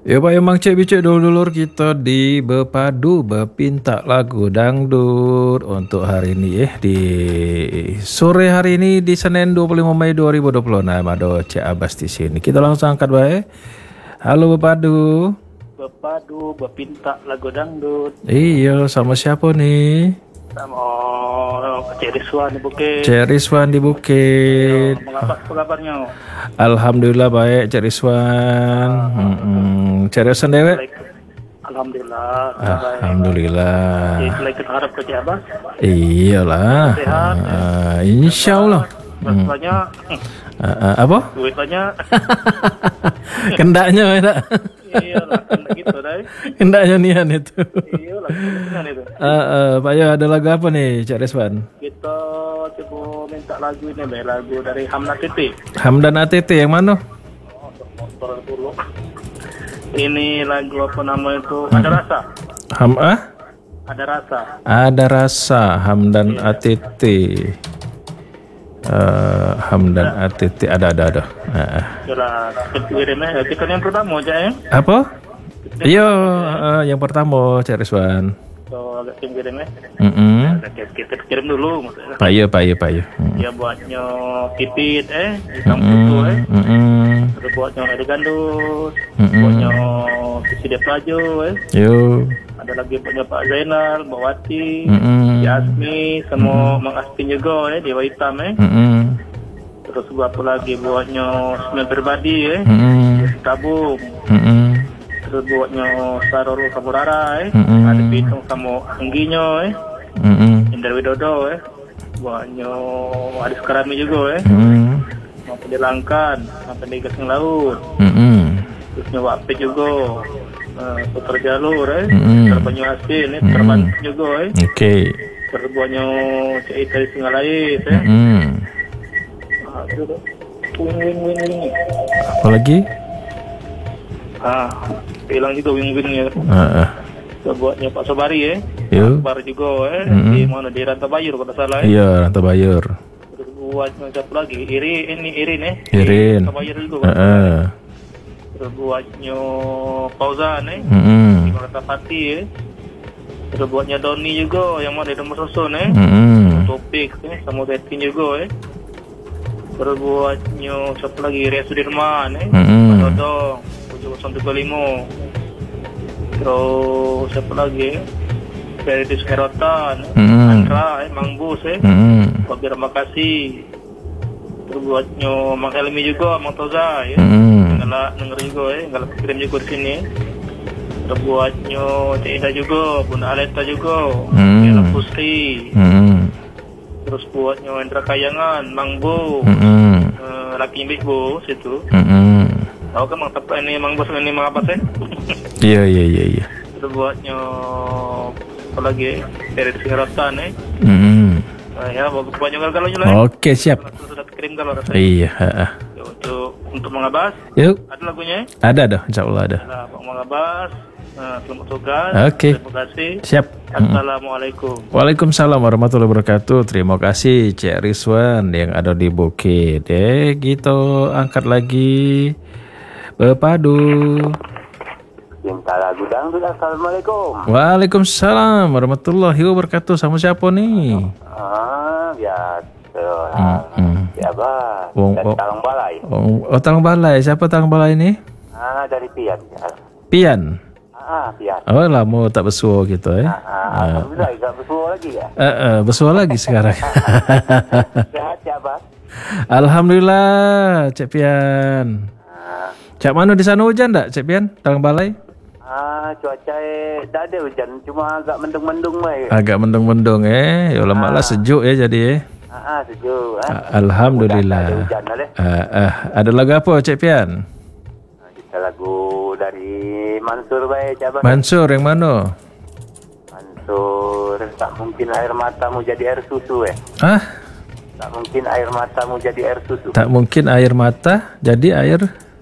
Ya Pak emang cek bicek dulur kita di Bepadu Bepinta lagu dangdut untuk hari ini di sore hari ini di Senin 25 Mei 2026 ada Cek Abbas di sini. Kita langsung angkat baik. Halo Bepadu. Bepadu Bepinta lagu dangdut. Iya, sama siapa nih? Sama Cik Rizwan di Bukit. Cek Rizwan di Bukit. Apa kabarnya? Alhamdulillah baik Cek Rizwan. Cek Rizwan dewek? Alhamdulillah. Alhamdulillah. Jadi kita harap ke Cik Abbas. Iyalah. Sehat. Insya Allah. Rasanya Apa? duit banyak. Kendaknya ya tak? Iyalah, kan gitu dah. Kendaknya nian itu. Iyalah, kan itu. Pak Yo ada lagu apa nih Cak Rizwan? Kita coba minta lagu ini, lagu dari Hamdan Titi. Hamdan ATT yang mana? Motor dulu. Ini lagu apa nama itu? Ada rasa. Ada rasa. Ada rasa Hamdan ATT. Hamdan ATT ada. Yalah, kirimnya kita yang pertama aja ya. Apa? Iya, yang pertama Cak Rizwan. So agak kirimnya. Kita kirim dulu maksudnya. Pak Yo. Ya buatnya pipit di kampung itu Terus buatnya ada gandus. Buatnya Sisi Deplajo Yo. Ada lagi punya Pak Zainal, Mbak Wati, Yasmi, sama Mang Aspin juga Dewa Hitam Terus buat apa lagi buatnya Sembilan Berbadi Tabung. Terus buatnya Saroro Kamurara Ada Pitung sama Angginyo Indra Widodo buatnya ada Sekarami juga Mampu dilangkan, mampu digasing laut. Terus nyawa Apit juga putar jalur terbanyu asin terbantu juga Oke. terbuatnya cek dari Singalais wing Apa lagi? hilang juga wing-wingnya terbuatnya Pak Sobari Yo. Akbar juga di mana di Rantau Bayur kalau salah Iya, Rantau Bayur. terus buatnya siapa lagi Irin Irin. Rantau Bayur juga terus buatnya Fauzan di Kota Pati terus buatnya Doni juga yang mana di nomor susun Topik sama Betin juga terus buatnya siapa lagi Ria Sudirman Pak Dodong 735 terus siapa lagi dari Herotan Andra Mang Bus Wabir Makasih terus buatnya Mang Helmi juga Mang Toza nggak denger juga nggak kirim juga di sini terus buatnya Cida juga Bunda Aleta juga Ella Pustri terus buatnya Indra Kayangan Mang Bo Laki Mbik Bo situ tahu kan Mang Tepa ini Mang Bos ini Mang apa sih Iya. terus buatnya apa lagi dari Singarotan ya bagus banyak kalau Oke, siap. sudah kirim kalau rasanya Iya. untuk mengabas Yuk. ada lagunya Ada dah, insyaallah ada. nah Pak Mengabas selamat tugas Oke. terima kasih Siap. Assalamualaikum. Waalaikumsalam warahmatullahi wabarakatuh. Terima kasih Cek Rizwan yang ada di Bukit. Gitu angkat lagi Bepadu. Cinta lagu dangdut. Assalamualaikum. Waalaikumsalam warahmatullahi wabarakatuh. Sama siapa nih? Biasa. Siapa? Dari Talang Balai. Oh, Talang Balai. Siapa Talang Balai ini? Dari Pian. Pian. Pian. Oh, lama tak bersua gitu Alhamdulillah, gak bersua lagi ya? Bersua lagi sekarang. Sehat siapa? Alhamdulillah, Cek Pian. Cak mana di sana hujan tak, Cek Pian? Talang Balai? Cuaca tak ada hujan, cuma agak mendung-mendung baik. Agak mendung-mendung ya malah sejuk ya jadi Sejuk. Alhamdulillah. Ada hujan deh. Ada lagu apa Cek Pian? Kita lagu dari Mansur baik, coba. Mansur yang mana? Mansur, tak mungkin air matamu jadi air susu Tak mungkin air matamu jadi air susu. Tak mungkin air mata jadi air.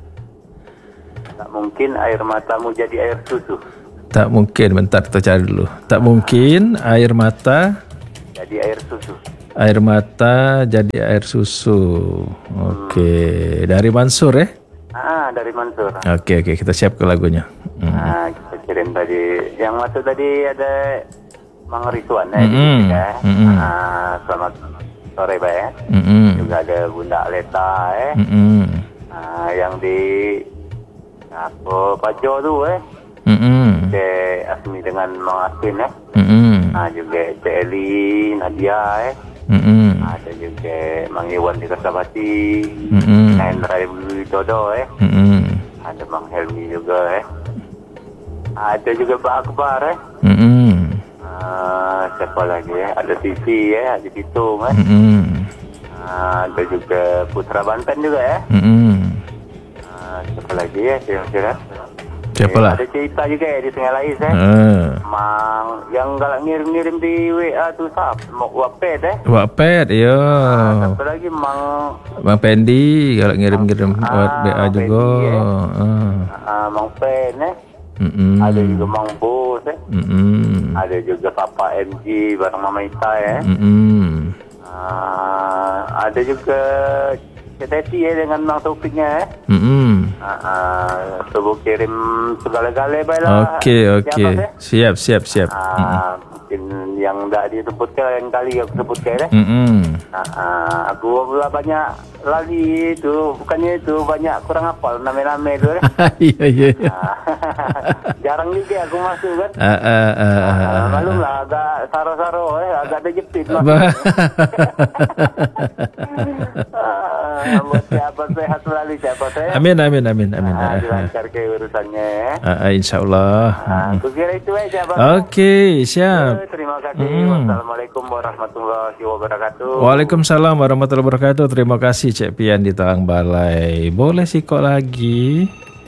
Tak mungkin air matamu jadi air susu. Tak mungkin, bentar kita cari dulu. Tak mungkin air mata jadi air susu. Air mata jadi air susu. Oke, dari Mansur ya? Dari Mansur. Oke, kita siap ke lagunya. Kita kirim tadi. Yang masuk tadi ada Mang Rizwan selamat sore Pak ya. Juga ada Bunda Aleta ya. Yang di Pak Jo tu Asmi dengan Mang Asin ya. Juga Cik Eli, Nadia ya. Ada juga Mang Iwan di Kertabati, Hendra Widodo ya. Ada Mang Helmi juga ya. Ada juga Pak Akbar ya. Siapa lagi ya? Ada Sisi ya, ada Pitung ya. Ada juga Putra Banten juga ya. Siapa lagi ya? Siapa lah? Ada cerita juga ya di Sungai Lais ya. Mang yang galak ngirim-ngirim di WA tuh Wapet ya. Wapet, iya. Satu lagi Bang Pendi galak ngirim-ngirim WA juga. Mang Pen ya. Ada juga Mang Bos ya. Ada juga Papa MG bareng Mama Ita ya. Ada juga Teti ya dengan Mang Taufiknya ya. Coba kirim segala-gala baiklah. Oke. Siap. Mungkin yang tak disebutkan yang kali aku sebutkan ya. Aku banyak lali itu, bukannya itu banyak kurang hafal nama-nama itu ya. Iya. Jarang juga aku masuk kan. Malum lah agak saro-saro ya, agak ada jepit masuk. Buat siapa sehat selalu siapa saya. Amin. Dilancar ke urusannya ya. InsyaAllah. Aku kira itu aja Bang. Oke, siap. Terima kasih. Wassalamualaikum warahmatullahi wabarakatuh. Waalaikumsalam warahmatullahi wabarakatuh. Terima kasih Cik Pian di Talang Balai. Boleh sikok lagi.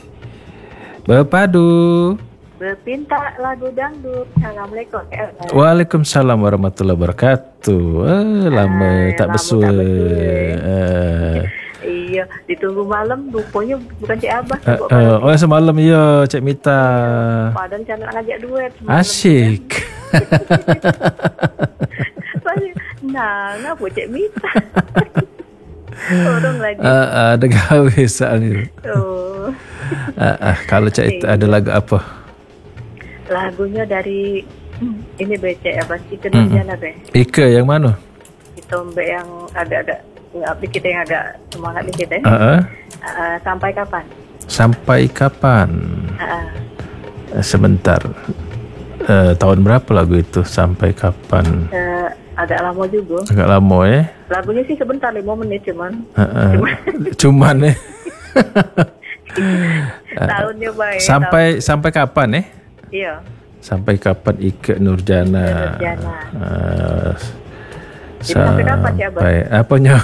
Berpadu. Berpinta lagu dangdut. Assalamualaikum. Waalaikumsalam warahmatullahi wabarakatuh. Lama tak bersua. Iya, ditunggu malam rupanya bukan Cik Abah. Semalam iya Cik Mita. Padahal channel ngajak duet. Asyik. Ngapa Cik Mita? Orang lagi. Ada gawe soalnya. Kalau Cik Ita ada lagu apa? Lagunya dari ini BC apa sih? Ika Nurjana be. Ika yang mana? Itu mbak yang ada kita yang agak semangat dikit ya. Sampai kapan? Sampai kapan? Sebentar. Tahun berapa lagu itu? Sampai kapan? Agak lama juga. Agak lama ya? Lagunya sih sebentar 5 menit cuman. Cuman ya? Tahunnya baik. Sampai kapan ya? Iya. Sampai kapan Ika Nurjana? Sampai kapan ya Bang? Apanya?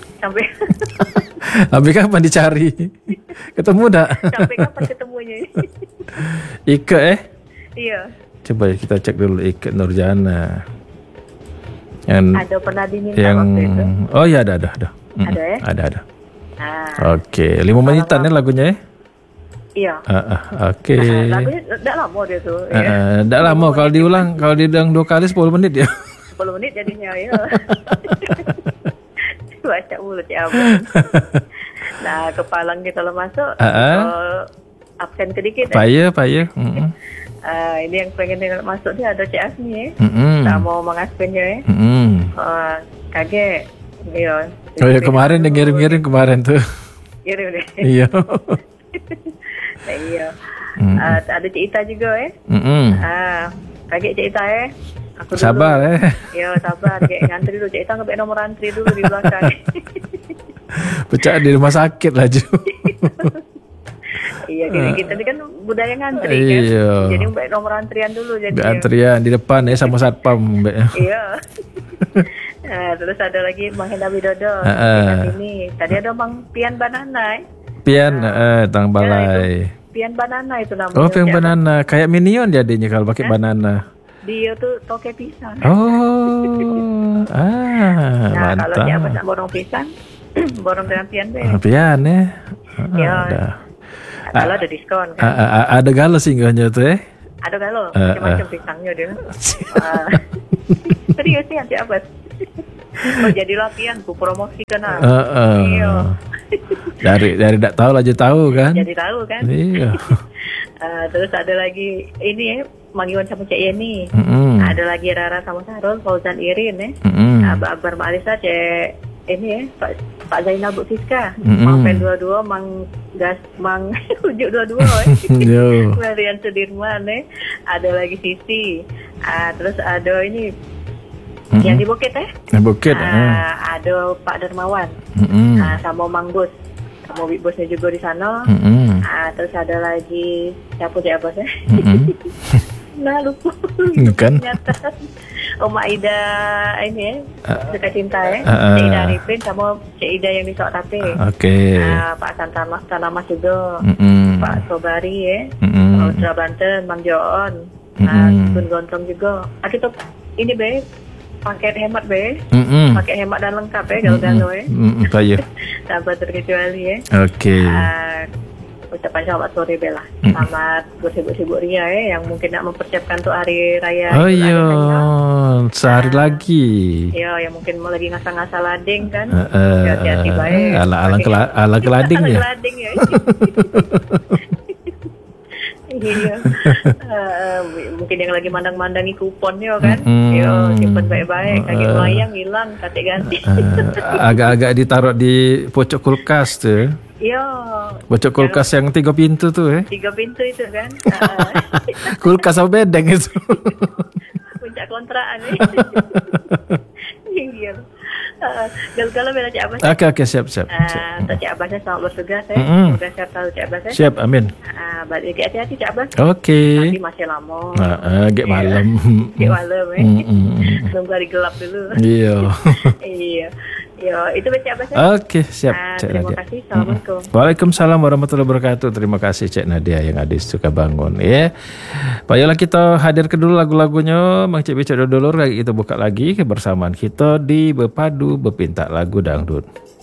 Sampai kapan dicari? Ketemu dak? Sampai kapan ketemunya? Ika Iya. Coba kita cek dulu Ika Nurjana. Ada pernah diminta waktu itu? Oh ya ada. Ada ya? Ada. Oke, 5 menitan ya lagunya ya? Iya. Oke. Lagunya tidak lama dia tuh. Tidak lama kalau diulang 2 kali 10 menit ya. 10 menit jadinya ya. Baca mulut ya Abang. Nah, kepalang kita lo masuk. Absen sedikit ya. Payah. Ini yang pengen masuk dia ada Cik Asmi ya. Tak mau mengaspennya ya. Kaget. Iya. Oh ya kemarin yang ngirim kemarin tuh. Ngirim deh. Iya. Iya. Ada Cik Ita juga ya. Kaget Cik Ita ya. Aku sabar dulu. Ya sabar. Kayak ngantri dulu. Cik Ita ngebek nomor antri dulu di belakang. Pecah di rumah sakit lah Ju. Iya, kita ini kan budaya ngantri kan. Iya. Jadi mbak nomor antrian dulu jadi. Antrian di depan ya sama satpam mbak. Iya. Terus ada lagi Bang Hendra Widodo. Ini tadi ada Bang Pian Banana. Pian Tang Balai. Pian Banana itu namanya. Oh, Pian Banana. Kayak Minion jadinya kalau pakai banana. Dia tuh toke pisang. Oh. Nah, mantap. kalau siapa nak borong pisang, borong dengan Pian be. Pian ya. Iya. Kalau ada diskon kan. Ada galau singgahnya tuh ya. Ada galau, macam-macam pisangnya dia. Serius sih nanti apa? Jadi latihan, ku promosi kena. Iya. Dari tidak tahu aja tahu kan. Jadi tahu kan. Iya. Terus ada lagi ini ya, Mang Iwan sama Cek Yeni. Ada lagi Rara sama Sarul, Fauzan Irin ya. Akbar Marisa, Cek ini ya, Pak Zainal, Bu Siska. Mang Pen 22, Mang Ujuk 22 ya. Marian Sudirman ya. Ada lagi Sisi. Terus ada ini yang di Bukit ya. Bukit. Ada Pak Dermawan. Sama Mang Bos. Sama Big Bosnya juga di sana. Terus ada lagi siapa bosnya? Nah lupa. Kan? Oma Ida ini ya, Suka Cinta ya. Cik Ida Arifin sama Cik Ida yang di Sok Tape. Oke. Pak Santanamas juga. Pak Sobari ya. Ultra Banten, Mang Joon. Tun Gontong juga. Kita ini be paket hemat be. Pakai hemat dan lengkap ya galau-galau ya. Iya. Tanpa terkecuali ya. Oke. Ucapan selamat sore Bella. Selamat bersibuk-sibuk ria ya, yang mungkin nak mempersiapkan untuk hari raya. Oh iya, sehari lagi. Iya, yang mungkin mau lagi ngasal-ngasal lading kan. Hati-hati baik. Ala kelading ya. Kelading ya. Iya. Mungkin yang lagi mandang-mandangi kuponnya kan. Yo, simpen baik-baik. Kaki melayang hilang, kate ganti. Agak-agak ditaruh di pojok kulkas tuh. Iya. Pojok kulkas yang 3 pintu tuh 3 pintu itu kan. Kulkas sama bedeng itu. Puncak kontrakan nih. Iya. Gagal bela Cik Abbas. Oke, siap. Cik Abbasnya selamat bertugas ya. Semoga sehat selalu Cik Abbas ya. Siap, amin. Balik lagi hati-hati Cik Abbas. Oke. Nanti masih lama. Gek malam. Gek malam ya. Nunggu hari gelap dulu. Iya. Iya. Yo, itu Cik Abbas ya. Oke, siap Cik Terima Nadia. kasih. Assalamualaikum. Waalaikumsalam warahmatullahi wabarakatuh. Terima kasih Cik Nadia yang ada di Sukabangun ya. Baiklah kita hadirkan dulu lagu-lagunya Mang Cik Becak Dodolor, kita buka lagi kebersamaan kita di Bepadu Bepintak Lagu Dangdut.